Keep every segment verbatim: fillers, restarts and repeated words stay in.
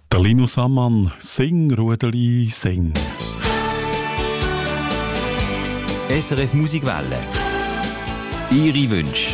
Der Linus Ammann, sing, Rudeli, sing. S R F Musikwelle. Ihre Wünsche.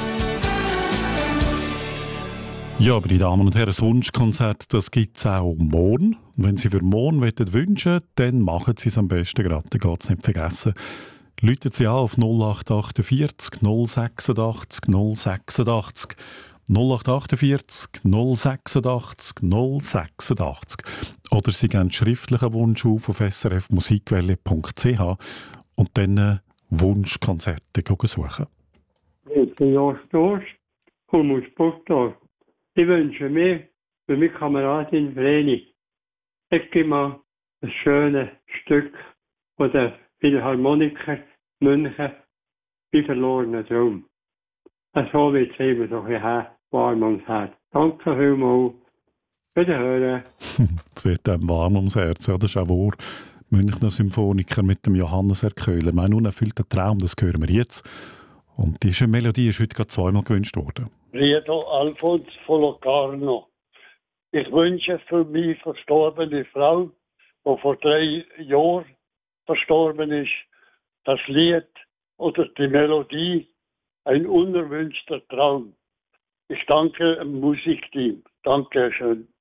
Ja, meine Damen und Herren, das Wunschkonzert, das gibt es auch morgen. Wenn Sie für morgen wünschen, dann machen Sie es am besten gerade, dann geht es nicht vergessen. Läuten Sie an auf null acht achtundvierzig null sechsundachtzig null sechsundachtzig null acht achtundvierzig null sechsundachtzig null sechsundachtzig oder Sie geben einen schriftlichen Wunsch auf auf s r f musikwelle punkt c h und dann äh, Wunschkonzerte suchen. Ich bin Jost Durst, komme aus Burgdorf. Ich wünsche mir für meine Kameradin Vreni, ich gebe mal ein schönes Stück von der Philharmoniker München, «Wie verlorener Traum». So wird es immer so ein bisschen warm ums Herz. Danke vielmals. Wiederhören. Es wird einem warm ums Herz, ja, das ist auch wahr. Münchner Symphoniker mit dem Johannes Erköhler. Mein unerfüllter Traum, das hören wir jetzt. Und diese Melodie ist heute gerade zweimal gewünscht worden. Riedo Alfons von Locarno. Ich wünsche für meine verstorbene Frau, die vor drei Jahren verstorben ist, das Lied oder die Melodie «Ein unerwünschter Traum». Ich danke dem Musikteam. Danke schön.